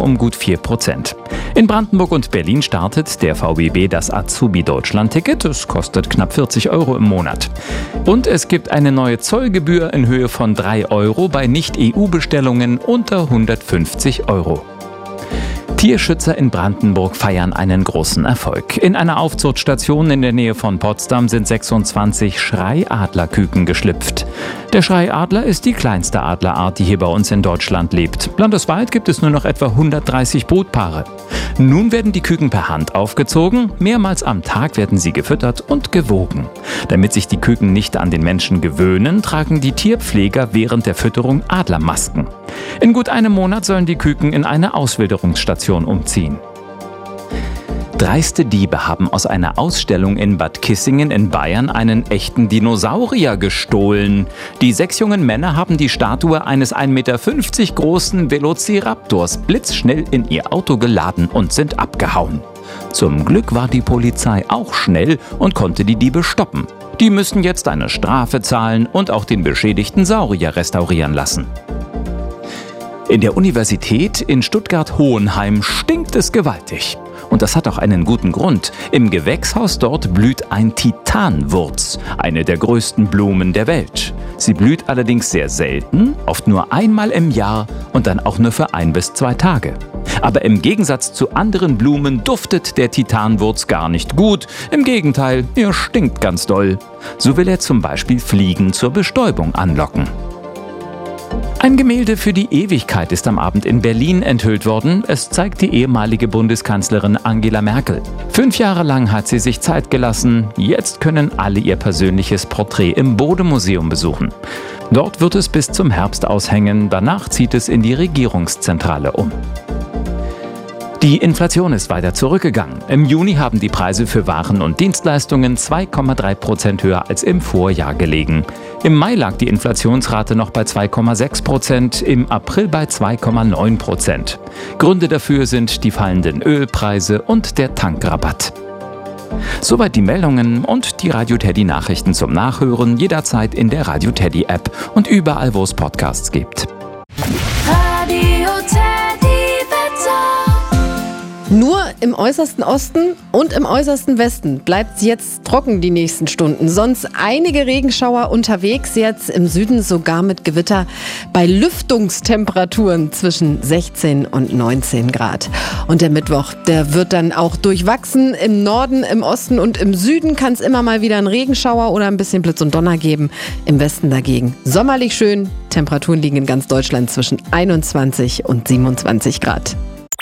um gut 4%. In Brandenburg und Berlin startet der VBB das Azubi-Deutschland-Ticket. Es kostet knapp 40 € im Monat. Und es gibt eine neue Zollgebühr in Höhe von 3 € bei Nicht-EU-Bestellungen unter 150 €. Tierschützer in Brandenburg feiern einen großen Erfolg. In einer Aufzuchtstation in der Nähe von Potsdam sind 26 Schreiadlerküken geschlüpft. Der Schreiadler ist die kleinste Adlerart, die hier bei uns in Deutschland lebt. Landesweit gibt es nur noch etwa 130 Brutpaare. Nun werden die Küken per Hand aufgezogen. Mehrmals am Tag werden sie gefüttert und gewogen. Damit sich die Küken nicht an den Menschen gewöhnen, tragen die Tierpfleger während der Fütterung Adlermasken. In gut einem Monat sollen die Küken in eine Auswilderungsstation umziehen. Dreiste Diebe haben aus einer Ausstellung in Bad Kissingen in Bayern einen echten Dinosaurier gestohlen. Die 6 jungen Männer haben die Statue eines 1,50 Meter großen Velociraptors blitzschnell in ihr Auto geladen und sind abgehauen. Zum Glück war die Polizei auch schnell und konnte die Diebe stoppen. Die müssen jetzt eine Strafe zahlen und auch den beschädigten Saurier restaurieren lassen. In der Universität in Stuttgart-Hohenheim stinkt es gewaltig. Und das hat auch einen guten Grund. Im Gewächshaus dort blüht ein Titanwurz, eine der größten Blumen der Welt. Sie blüht allerdings sehr selten, oft nur einmal im Jahr und dann auch nur für 1 bis 2 Tage. Aber im Gegensatz zu anderen Blumen duftet der Titanwurz gar nicht gut. Im Gegenteil, er stinkt ganz doll. So will er zum Beispiel Fliegen zur Bestäubung anlocken. Ein Gemälde für die Ewigkeit ist am Abend in Berlin enthüllt worden. Es zeigt die ehemalige Bundeskanzlerin Angela Merkel. 5 Jahre lang hat sie sich Zeit gelassen. Jetzt können alle ihr persönliches Porträt im Bode-Museum besuchen. Dort wird es bis zum Herbst aushängen. Danach zieht es in die Regierungszentrale um. Die Inflation ist weiter zurückgegangen. Im Juni haben die Preise für Waren und Dienstleistungen 2,3% höher als im Vorjahr gelegen. Im Mai lag die Inflationsrate noch bei 2,6%, im April bei 2,9%. Gründe dafür sind die fallenden Ölpreise und der Tankrabatt. Soweit die Meldungen und die Radio Teddy Nachrichten zum Nachhören jederzeit in der Radio Teddy App und überall, wo es Podcasts gibt. Nur im äußersten Osten und im äußersten Westen bleibt es jetzt trocken die nächsten Stunden. Sonst einige Regenschauer unterwegs, jetzt im Süden sogar mit Gewitter bei Lüftungstemperaturen zwischen 16 und 19 Grad. Und der Mittwoch, der wird dann auch durchwachsen. Im Norden, im Osten und im Süden kann es immer mal wieder einen Regenschauer oder ein bisschen Blitz und Donner geben. Im Westen dagegen sommerlich schön. Temperaturen liegen in ganz Deutschland zwischen 21 und 27 Grad.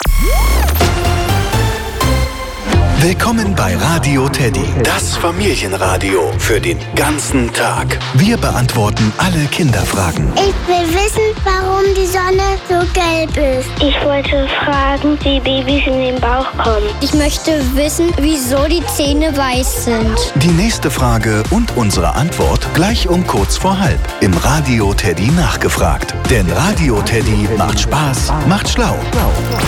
Willkommen bei Radio Teddy, das Familienradio für den ganzen Tag. Wir beantworten alle Kinderfragen. Ich will wissen, warum die Sonne so gelb ist. Ich wollte fragen, wie Babys in den Bauch kommen. Ich möchte wissen, wieso die Zähne weiß sind. Die nächste Frage und unsere Antwort gleich um kurz vor halb im Radio Teddy nachgefragt. Denn Radio Teddy macht Spaß, macht schlau.